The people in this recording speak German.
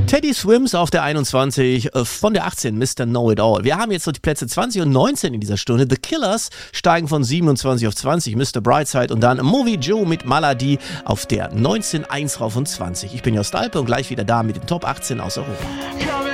Teddy Swims auf der 21, von der 18 Mr. Know-It-All. Wir haben jetzt noch die Plätze 20 und 19 in dieser Stunde. The Killers steigen von 27 auf 20, Mr. Brightside, und dann Movie Joe mit Maladi auf der 19, 1 rauf und 20. Ich bin Jost Alpe und gleich wieder da mit den Top 18 aus Europa.